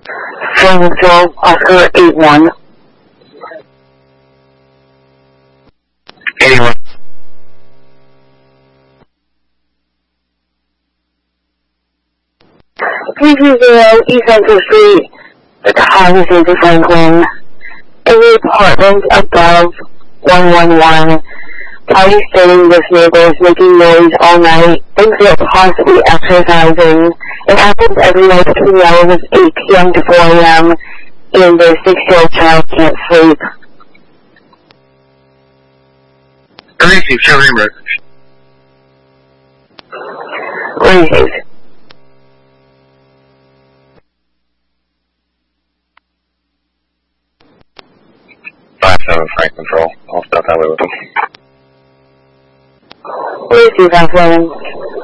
Franco, Oscar 81. 81. East Central Street, the Town of Santa Franklin. In the apartment above 111. Party stating this neighbor is making noise all night, thinks they're possibly exercising. It happens every night between the hours of 8 p.m. to 4 a.m. and their 6-year-old child can't sleep. Receive, show number. Receive. Frank Control. I'll stop that way with them. Receive, 5-7.